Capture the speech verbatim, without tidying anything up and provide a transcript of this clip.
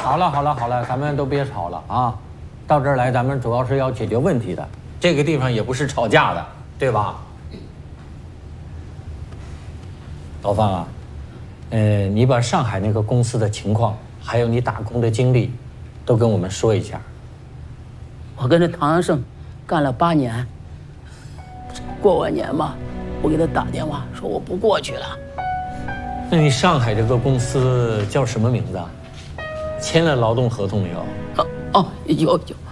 好了好了好了，咱们都别吵了啊！到这儿来，咱们主要是要解决问题的，这个地方也不是吵架的，对吧？老方啊，呃，你把上海那个公司的情况，还有你打工的经历，都跟我们说一下。 我跟着唐阳胜干了八年，过完年嘛，我给他打电话说我不过去了。 那你上海这个公司叫什么名字啊？签了劳动合同没有？ 哦哦，有有。